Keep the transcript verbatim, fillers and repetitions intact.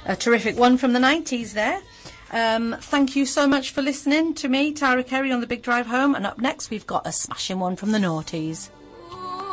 a terrific one from the nineties there. Um, thank you so much for listening to me, Tara Kerry, on the Big Drive Home. And up next, we've got a smashing one from the noughties.